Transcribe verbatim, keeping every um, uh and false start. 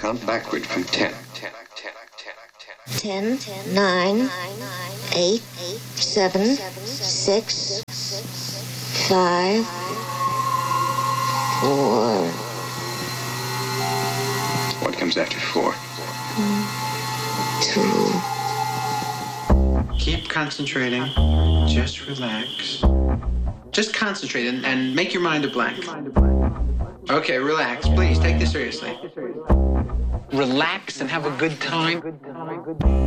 count backward from ten. Ten, nine, eight, seven, six, five, four. What comes after four? Two. Keep concentrating. Just relax. Just concentrate and, and make your mind a blank. Okay, relax. Please, take this seriously. Relax and have a good time.